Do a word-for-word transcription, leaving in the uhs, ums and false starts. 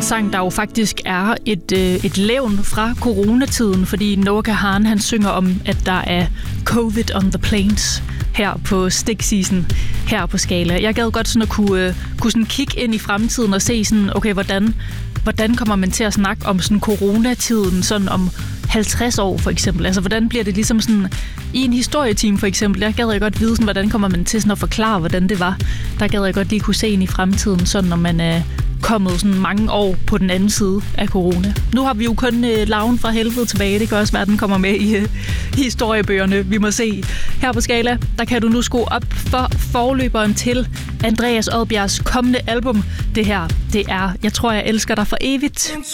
sang, der jo faktisk er et, øh, et levn fra coronatiden, fordi Noah Kahan, han synger om, at der er covid on the plains her på Stick Season, her på Skala. Jeg gad godt sådan at kunne, øh, kunne sådan kigge ind i fremtiden og se sådan, okay, hvordan, hvordan kommer man til at snakke om sådan coronatiden, sådan om halvtreds år for eksempel. Altså, hvordan bliver det ligesom sådan i en historietime for eksempel. Jeg gad jeg godt vide, sådan, hvordan kommer man til sådan at forklare, hvordan det var. Der gad jeg godt lige kunne se ind i fremtiden, sådan når man er kommet sådan mange år på den anden side af corona. Nu har vi jo kun øh, Larven fra helvede tilbage. Det kan også være, at den kommer med i øh, historiebøgerne. Vi må se. Her på Skala, der kan du nu skrue op for forløberen til Andreas Odbjergs kommende album. Det her, det er Jeg tror, jeg elsker dig for evigt.